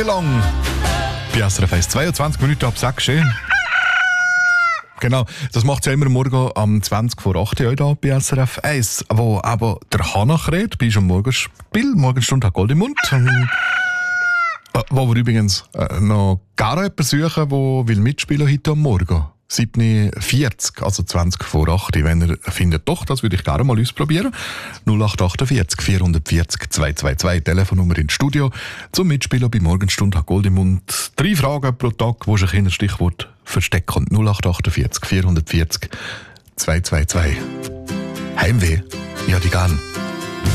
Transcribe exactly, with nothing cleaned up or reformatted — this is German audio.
Belong. Bei S R F eins, zweiundzwanzig Minuten ab sechs. Genau, das macht ja immer morgen am zwanzig vor acht hier bei S R F eins, wo aber der Hannach redet, bei unserem Morgenspiel, Morgenstunde hat Gold im Mund. Ähm, äh, wo wir übrigens äh, noch gar jemanden suchen, der will mitspielen heute am Morgen. sieben Uhr vierzig, also zwanzig vor acht. Wenn ihr findet, doch, das würde ich gerne mal ausprobieren. null acht acht vier vier vier null zwei zwei zwei, Telefonnummer ins Studio. Zum Mitspielen bei Morgenstunde hat Gold im Mund. Drei Fragen pro Tag, wo sich in ein Stichwort verstecken. null acht acht vier vier vier null zwei zwei zwei. Heimweh? Ja, die gern.